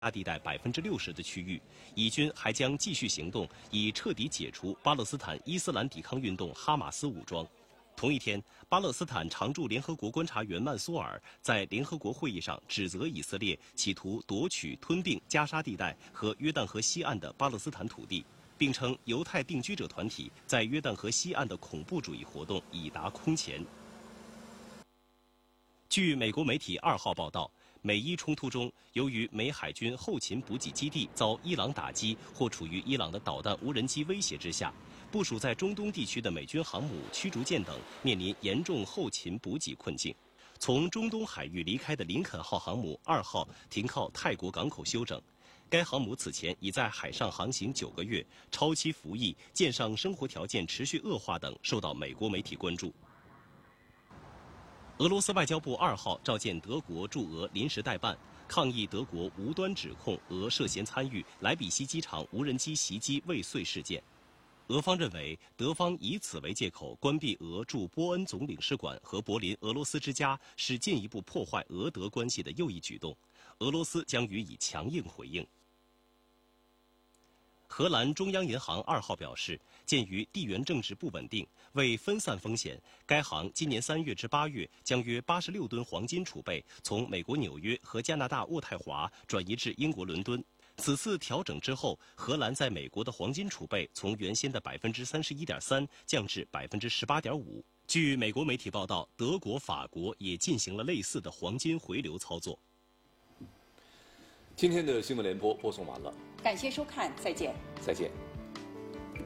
地带60%的区域，以军还将继续行动，以彻底解除巴勒斯坦伊斯兰抵抗运动哈马斯武装。同一天，巴勒斯坦常驻联合国观察员曼苏尔在联合国会议上指责以色列企图夺取、吞并加沙地带和约旦河西岸的巴勒斯坦土地，并称犹太定居者团体在约旦河西岸的恐怖主义活动已达空前。据美国媒体2号报道，美伊冲突中，由于美海军后勤补给基地遭伊朗打击或处于伊朗的导弹无人机威胁之下，部署在中东地区的美军航母、驱逐舰等面临严重后勤补给困境。从中东海域离开的林肯号航母2号停靠泰国港口休整。该航母此前已在海上航行9个月，超期服役、舰上生活条件持续恶化等受到美国媒体关注。俄罗斯外交部2号召见德国驻俄临时代办，抗议德国无端指控俄涉嫌参与莱比锡机场无人机袭击未遂事件。俄方认为，德方以此为借口关闭俄驻波恩总领事馆和柏林俄罗斯之家，是进一步破坏俄德关系的又一举动。俄罗斯将予以强硬回应。荷兰中央银行2号表示，鉴于地缘政治不稳定，为分散风险，该行今年3月至8月将约86吨黄金储备从美国纽约和加拿大渥太华转移至英国伦敦。此次调整之后，荷兰在美国的黄金储备从原先的31.3%降至18.5%。据美国媒体报道，德国、法国也进行了类似的黄金回流操作。 今天的新闻联播播送完了， 感谢收看，再见。 再见。